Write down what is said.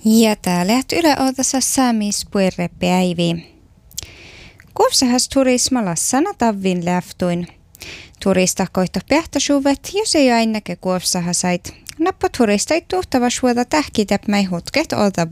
Ja täällä yle odassa saamispuirrepäivi. Kuovsahas turismalassana tavvin lähtuin. Turista koitto pähtäsuvet, jos ei ainakin kuovsahasait. Nappa turistait tuhtava suoda tähkitäp mäi hutket